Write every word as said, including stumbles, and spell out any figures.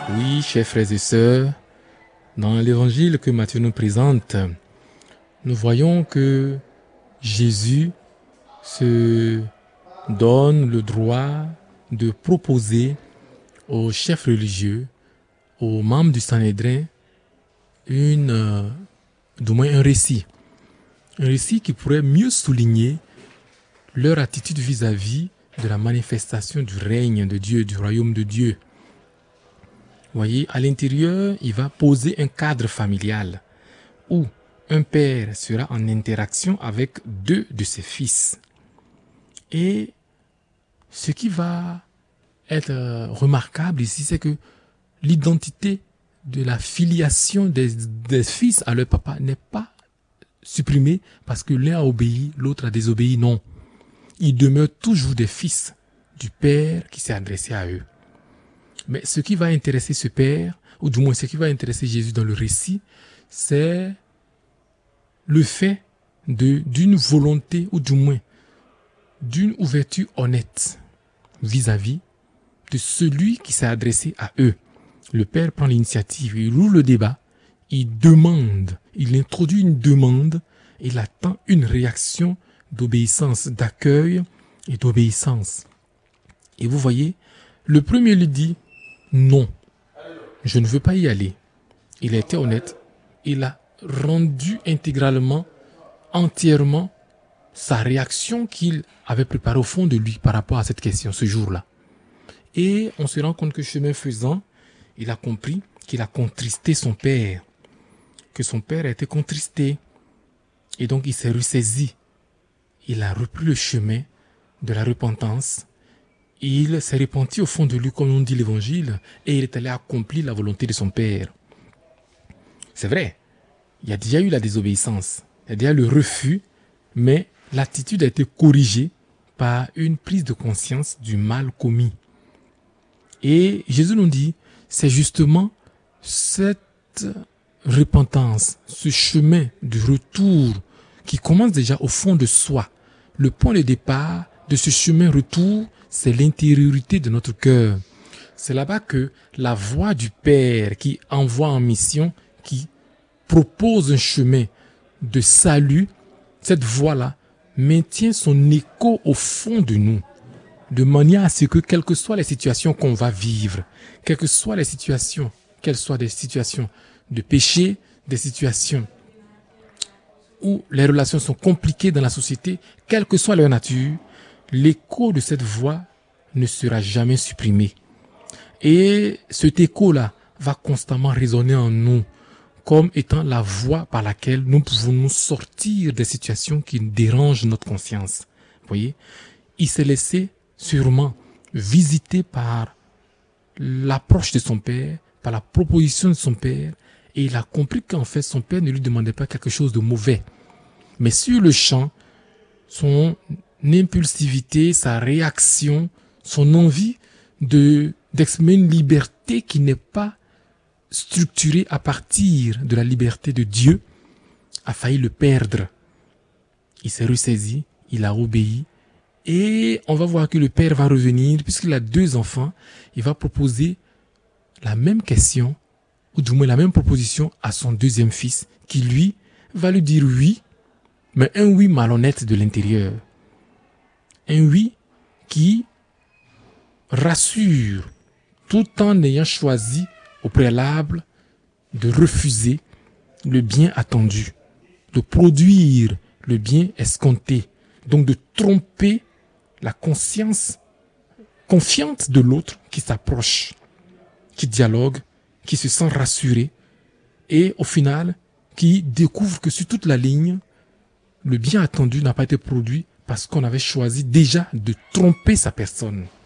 Oui, chers frères et sœurs, dans l'évangile que Matthieu nous présente, nous voyons que Jésus se donne le droit de proposer aux chefs religieux, aux membres du Sanhédrin, une, euh, du moins un récit. Un récit qui pourrait mieux souligner leur attitude vis-à-vis de la manifestation du règne de Dieu, du royaume de Dieu. Vous voyez, à l'intérieur, il va poser un cadre familial où un père sera en interaction avec deux de ses fils. Et ce qui va être remarquable ici, c'est que l'identité de la filiation des, des fils à leur papa n'est pas supprimée parce que l'un a obéi, l'autre a désobéi. Non. Ils demeurent toujours des fils du père qui s'est adressé à eux. Mais ce qui va intéresser ce père, ou du moins ce qui va intéresser Jésus dans le récit, c'est le fait de, d'une volonté, ou du moins d'une ouverture honnête vis-à-vis de celui qui s'est adressé à eux. Le père prend l'initiative, il ouvre le débat, il demande, il introduit une demande, il attend une réaction d'obéissance, d'accueil et d'obéissance. Et vous voyez, le premier lui dit non, je ne veux pas y aller. Il a été honnête, il a rendu intégralement, entièrement sa réaction qu'il avait préparée au fond de lui par rapport à cette question ce jour-là. Et on se rend compte que chemin faisant, il a compris qu'il a contristé son père, que son père a été contristé. Et donc il s'est ressaisi. Il a repris le chemin de la repentance. Il s'est repenti au fond de lui, comme on dit l'évangile, et il est allé accomplir la volonté de son père. C'est vrai, il y a déjà eu la désobéissance, il y a déjà le refus, mais l'attitude a été corrigée par une prise de conscience du mal commis. Et Jésus nous dit, c'est justement cette repentance, ce chemin du retour qui commence déjà au fond de soi. Le point de départ de ce chemin retour, c'est l'intériorité de notre cœur. C'est là-bas que la voix du Père qui envoie en mission, qui propose un chemin de salut, cette voix-là maintient son écho au fond de nous, de manière à ce que, quelles que soient les situations qu'on va vivre, quelles que soient les situations, qu'elles soient des situations de péché, des situations où les relations sont compliquées dans la société, quelle que soit leur nature, l'écho de cette voix ne sera jamais supprimé. Et cet écho-là va constamment résonner en nous comme étant la voie par laquelle nous pouvons nous sortir des situations qui dérangent notre conscience. Vous voyez, il s'est laissé sûrement visiter par l'approche de son père, par la proposition de son père, et il a compris qu'en fait son père ne lui demandait pas quelque chose de mauvais. Mais sur le champ, son impulsivité, sa réaction, son envie de d'exprimer une liberté qui n'est pas structurée à partir de la liberté de Dieu, a failli le perdre. Il s'est ressaisi, il a obéi, et on va voir que le père va revenir, puisqu'il a deux enfants, il va proposer la même question, ou du moins la même proposition à son deuxième fils, qui lui va lui dire oui, mais un oui malhonnête de l'intérieur. Un oui qui rassure tout en ayant choisi au préalable de refuser le bien attendu, de produire le bien escompté, donc de tromper la conscience confiante de l'autre qui s'approche, qui dialogue, qui se sent rassuré et au final qui découvre que sur toute la ligne, le bien attendu n'a pas été produit parce qu'on avait choisi déjà de tromper sa personne.